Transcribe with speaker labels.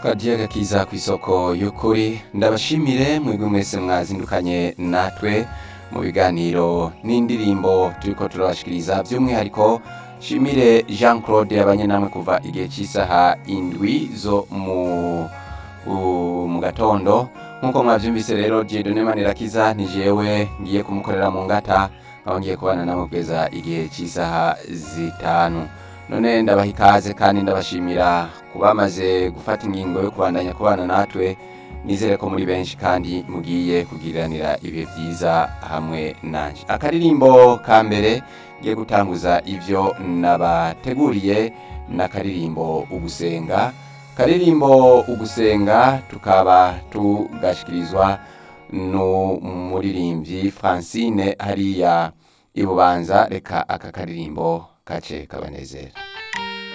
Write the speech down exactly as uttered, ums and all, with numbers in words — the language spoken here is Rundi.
Speaker 1: Kadiya gakiza ku isoko y'ukuri ndabashimire mwebwe mwese mwazindukanye natwe mu biganiro n'indirimbo turiko turabashikiriza by'umwihariko shimire Jean Claude yabanye namwe kuva igihe cy'isaha indwi zo mu u- mu gatondo nkuko mwavyumvise rero Dieudonné Manirakiza ni jewe ngiye kumukorera mu ngata aho ngiye kubana namwe kugeza igihe cy'isaha zitanu. None ndabaha ikaze kandi ndabashimira kubamaze gufata ingingo yo kubandanya kubana natwe, nizere ko muri benshi kandi mugiye kugiranira ibihe byiza hamwe nanje. Akaririmbo ka mbere ngiye gutanguza ivyo nabateguriye n'akaririmbo ugusenga. Karirimbo ugusenga tukaba tugashikirizwa n'umuririmbyi Francine hariya ibubanza, reka aka karirimbo kace kabanezera.